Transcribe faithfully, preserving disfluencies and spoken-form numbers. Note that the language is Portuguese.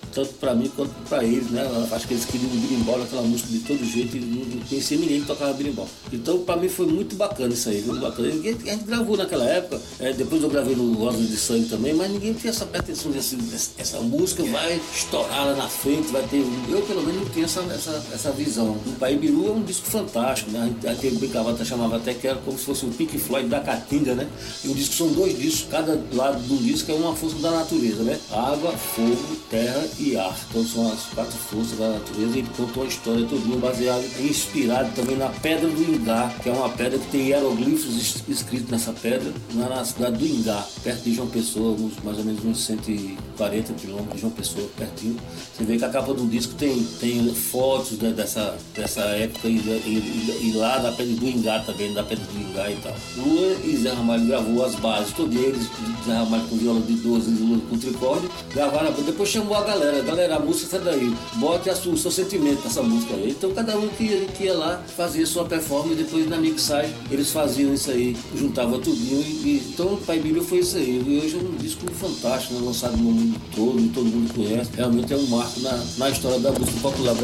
tanto para mim quanto para eles, né? Eu acho que eles queriam berimbau, aquela música de todo jeito, e não conhecia ninguém que tocava berimbau. Então para mim foi muito bacana isso aí, muito bacana. Ninguém, a gente gravou naquela época, é, depois eu gravei no Rosas de Sangue também, mas ninguém tinha essa pretensão de assim, essa música vai estourar lá na frente, vai ter. Eu pelo menos não tinha essa, essa, essa visão. O Paibiru é um disco fantástico, né? A gente brincava, até chamava até que era como se fosse um Pink Floyd da Caatinga, né? E o disco são dois discos, cada lado do disco é uma força da natureza, né? Água, fogo, terra e ar. Então são as quatro forças da natureza, e ele contou uma história todinha baseada e inspirado também na Pedra do Ingá, que é uma pedra que tem hieroglifos escritos nessa pedra, na cidade do Ingá, perto de João Pessoa, uns, mais ou menos uns cento e quarenta quilômetros de João Pessoa, pertinho. Você vê que a capa do disco tem, tem fotos, né, dessa, dessa época e, e, e lá da Pedra do Ingá também, da Pedra do Ingá e tal. Lua e Zé Ramalho gravou as bases, todos eles, Zé Ramalho com viola de doze e Lua com tricórdio, gravaram, depois chamou a galera, galera, a música sai daí, bote a sua, o seu sentimento nessa música aí. Então cada um que, que ia lá, fazia sua performance, e depois na mixagem eles faziam isso aí, juntavam tudinho, e, e, então o Paibiru foi isso aí. E hoje é um disco fantástico, né, lançado no mundo todo, todo mundo conhece, realmente é um marco na, na história da música popular.